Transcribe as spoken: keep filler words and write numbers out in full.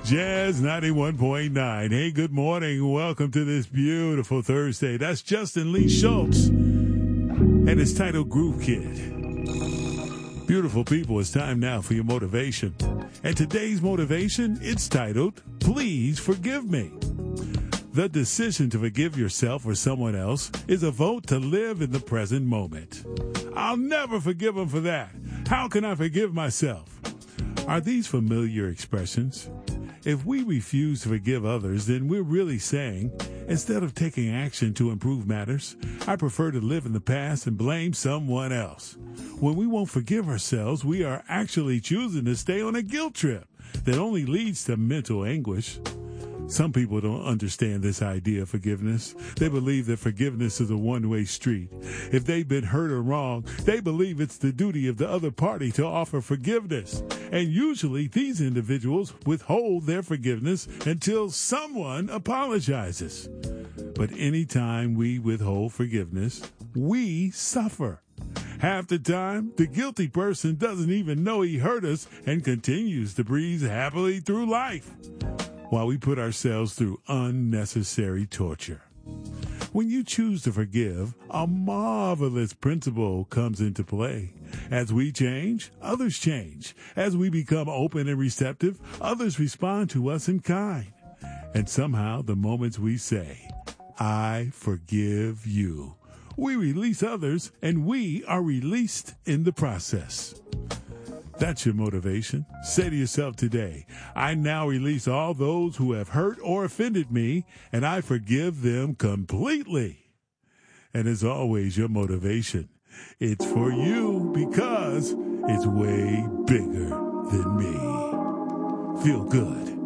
Jazz ninety-one point nine. Hey, good morning. Welcome to this beautiful Thursday. That's Justin Lee Schultz, and it's titled Groove Kid. Beautiful people, it's time now for your motivation. And today's motivation, it's titled, Please Forgive Me. The decision to forgive yourself or someone else is a vote to live in the present moment. I'll never forgive them for that. How can I forgive myself? Are these familiar expressions? If we refuse to forgive others, then we're really saying, instead of taking action to improve matters, I prefer to live in the past and blame someone else. When we won't forgive ourselves, we are actually choosing to stay on a guilt trip that only leads to mental anguish. Some people don't understand this idea of forgiveness. They believe that forgiveness is a one-way street. If they've been hurt or wrong, they believe it's the duty of the other party to offer forgiveness. And usually these individuals withhold their forgiveness until someone apologizes. But anytime we withhold forgiveness, we suffer. Half the time, the guilty person doesn't even know he hurt us and continues to breeze happily through life, while we put ourselves through unnecessary torture. When you choose to forgive, a marvelous principle comes into play. As we change, others change. As we become open and receptive, others respond to us in kind. And somehow, the moments we say, I forgive you, we release others, and we are released in the process. That's your motivation. Say to yourself today, I now release all those who have hurt or offended me, and I forgive them completely. And as always, your motivation, it's for you because it's way bigger than me. Feel good.